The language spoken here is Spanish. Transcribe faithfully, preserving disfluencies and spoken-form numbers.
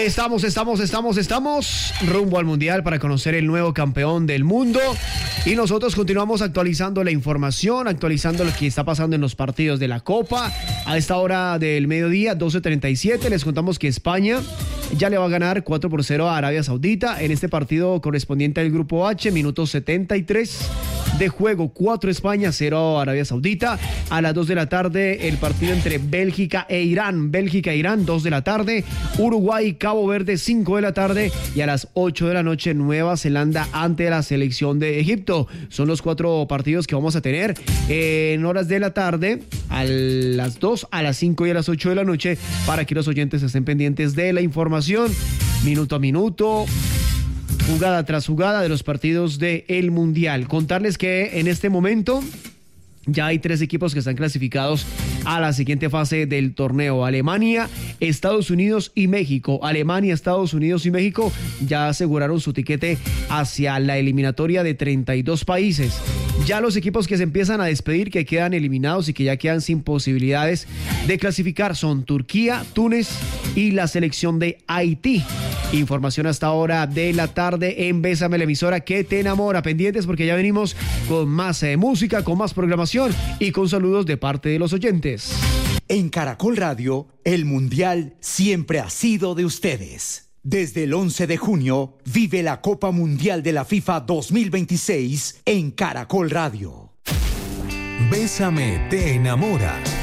Estamos, estamos, estamos, estamos rumbo al Mundial para conocer el nuevo campeón del mundo. Y nosotros continuamos actualizando la información, actualizando lo que está pasando en los partidos de la Copa. A esta hora del mediodía, doce treinta y siete, les contamos que España ya le va a ganar cuatro por cero a Arabia Saudita en este partido correspondiente al Grupo H, minuto setenta y tres de juego. Cuatro España, cero Arabia Saudita. A las dos de la tarde, el partido entre Bélgica e Irán. Bélgica e Irán, dos de la tarde. Uruguay, Cabo Verde, cinco de la tarde. Y a las ocho de la noche, Nueva Zelanda ante la selección de Egipto. Son los cuatro partidos que vamos a tener en horas de la tarde, a las dos, a las cinco y a las ocho de la noche, para que los oyentes estén pendientes de la información, minuto a minuto, jugada tras jugada de los partidos del Mundial. Contarles que en este momento ya hay tres equipos que están clasificados a la siguiente fase del torneo: Alemania, Estados Unidos y México. Alemania, Estados Unidos y México ya aseguraron su tiquete hacia la eliminatoria de treinta y dos países. Ya los equipos que se empiezan a despedir, que quedan eliminados y que ya quedan sin posibilidades de clasificar, son Turquía, Túnez y la selección de Haití. Información hasta ahora de la tarde en Bésame, la emisora que te enamora. Pendientes porque ya venimos con más eh, música, con más programación y con saludos de parte de los oyentes. En Caracol Radio, el Mundial siempre ha sido de ustedes. Desde el once de junio, vive la Copa Mundial de la FIFA dos mil veintiséis en Caracol Radio. Bésame te enamora.